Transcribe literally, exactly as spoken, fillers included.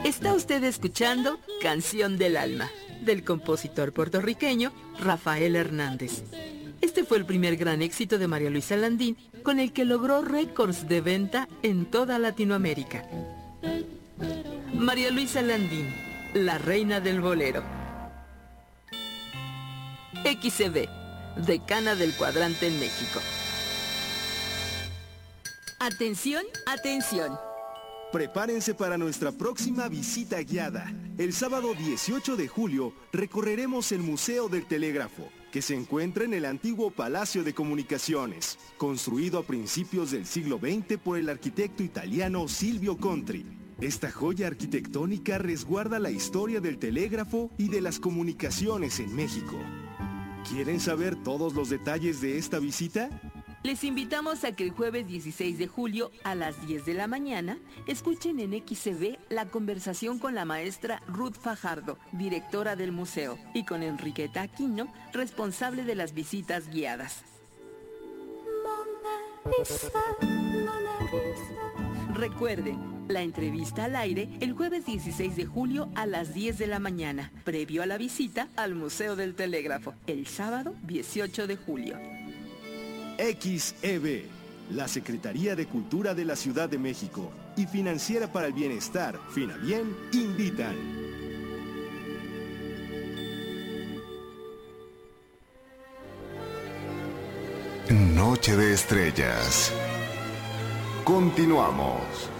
Está usted escuchando Canción del Alma, del compositor puertorriqueño Rafael Hernández. Este fue el primer gran éxito de María Luisa Landín, con el que logró récords de venta en toda Latinoamérica. María Luisa Landín, la reina del bolero. X C B, decana del cuadrante en México. Atención, atención. Prepárense para nuestra próxima visita guiada. El sábado dieciocho de julio recorreremos el Museo del Telégrafo, que se encuentra en el antiguo Palacio de Comunicaciones, construido a principios del siglo veinte por el arquitecto italiano Silvio Contri. Esta joya arquitectónica resguarda la historia del telégrafo y de las comunicaciones en México. ¿Quieren saber todos los detalles de esta visita? Les invitamos a que el jueves dieciséis de julio a las diez de la mañana escuchen en X C B la conversación con la maestra Ruth Fajardo, directora del museo, y con Enriqueta Aquino, responsable de las visitas guiadas. Recuerden, la entrevista al aire el jueves dieciséis de julio a las diez de la mañana, previo a la visita al Museo del Telégrafo, el sábado dieciocho de julio. X E B, la Secretaría de Cultura de la Ciudad de México y Financiera para el Bienestar, Finabien, invitan. Noche de Estrellas. Continuamos.